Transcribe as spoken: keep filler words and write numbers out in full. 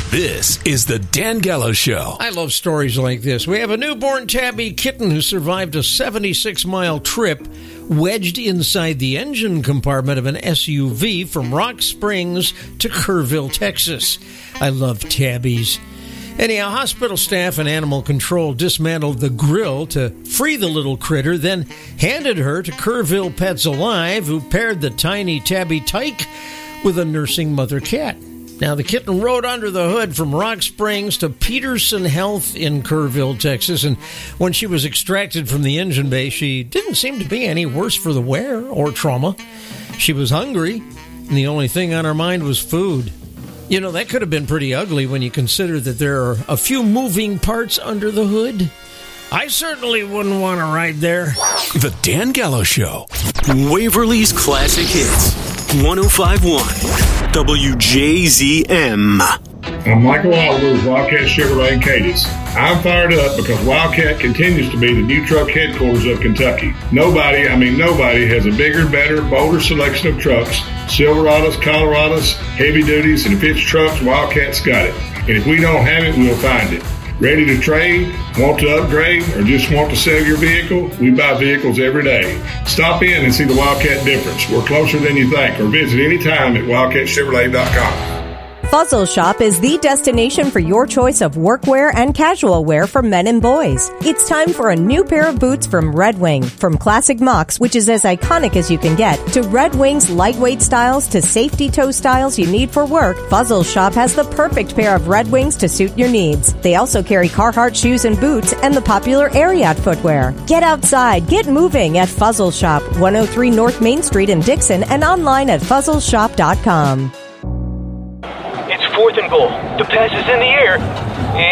This is the Dan Gallo Show. I love stories like this. We have a newborn tabby kitten who survived a seventy-six mile trip wedged inside the engine compartment of an S U V from Rock Springs to Kerrville, Texas. I love tabbies. Anyhow, hospital staff and animal control dismantled the grill to free the little critter, then handed her to Kerrville Pets Alive, who paired the tiny tabby tyke with a nursing mother cat. Now, the kitten rode under the hood from Rock Springs to Peterson Health in Kerrville, Texas, and when she was extracted from the engine bay, she didn't seem to be any worse for the wear or trauma. She was hungry, and the only thing on her mind was food. You know, that could have been pretty ugly when you consider that there are a few moving parts under the hood. I certainly wouldn't want to ride there. The Dan Gallo Show. Waverly's Classic Hits. one oh five point one W J Z M. I'm Michael Oliver with Wildcat Chevrolet in Cadiz. I'm fired up because Wildcat continues to be the new truck headquarters of Kentucky. Nobody, I mean nobody, has a bigger, better, bolder selection of trucks, Silverados, Colorados, heavy duties, and if it's trucks, Wildcat's got it. And if we don't have it, we'll find it. Ready to trade, want to upgrade, or just want to sell your vehicle? We buy vehicles every day. Stop in and see the Wildcat difference. We're closer than you think, or visit anytime at wildcat chevrolet dot com. Fuzzle Shop is the destination for your choice of workwear and casual wear for men and boys. It's time for a new pair of boots from Red Wing. From classic mocks, which is as iconic as you can get, to Red Wing's lightweight styles to safety toe styles you need for work, Fuzzle Shop has the perfect pair of Red Wings to suit your needs. They also carry Carhartt shoes and boots and the popular Ariat footwear. Get outside, get moving at Fuzzle Shop, one oh three North Main Street in Dixon, and online at fuzzle shop dot com. Fourth and goal. The pass is in the air.